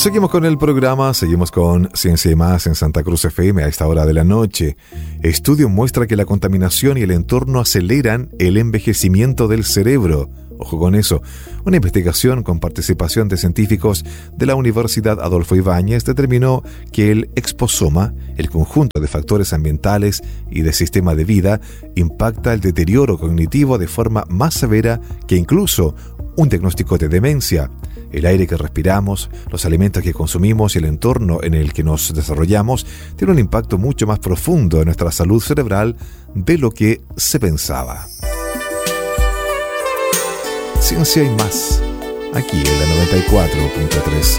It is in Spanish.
Seguimos con el programa, seguimos con Ciencia y Más en Santa Cruz FM a esta hora de la noche. Estudio muestra que la contaminación y el entorno aceleran el envejecimiento del cerebro. Ojo con eso. Una investigación con participación de científicos de la Universidad Adolfo Ibáñez determinó que el exposoma, el conjunto de factores ambientales y de sistema de vida, impacta el deterioro cognitivo de forma más severa que incluso un diagnóstico de demencia. El aire que respiramos, los alimentos que consumimos y el entorno en el que nos desarrollamos tienen un impacto mucho más profundo en nuestra salud cerebral de lo que se pensaba. Ciencia y Más, aquí en la 94.3.